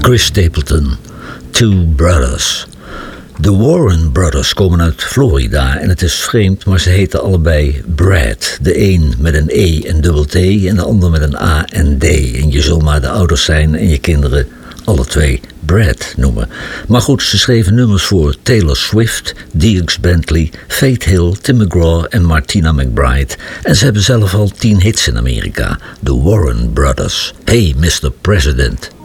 Chris Stapleton, Two Brothers. De Warren Brothers komen uit Florida en het is vreemd, maar ze heten allebei Brad. De een met een E en dubbel T en de ander met een A en D. En je zult maar de ouders zijn en je kinderen alle twee Brad noemen. Maar goed, ze schreven nummers voor Taylor Swift, Dierks Bentley, Faith Hill, Tim McGraw en Martina McBride. En ze hebben zelf al 10 hits in Amerika. De Warren Brothers. Hey, Mr. President.